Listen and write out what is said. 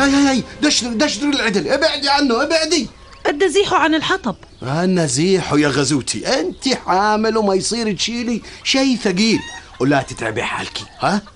هاي دشر العدل، ابعدي عنه ابعدي. بدي زيحه عن الحطب. أنا زيحه يا غزوتي، أنت حامل وما يصير تشيلي شيء ثقيل ولا تتعبي حالك. ها